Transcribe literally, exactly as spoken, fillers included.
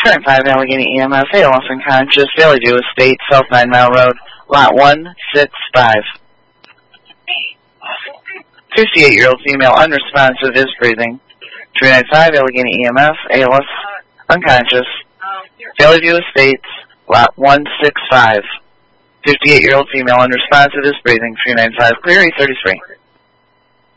Current five Allegheny E M S, A L S unconscious, Valley View Estate, South Nine Mile Road, Lot one six five. fifty-eight-year-old female, unresponsive, is breathing. three nine five Allegheny E M S, A L S unconscious, Valley View Estates, Lot one six five. fifty-eight-year-old female, unresponsive, is breathing. three nine five, clear, eight thirty-three.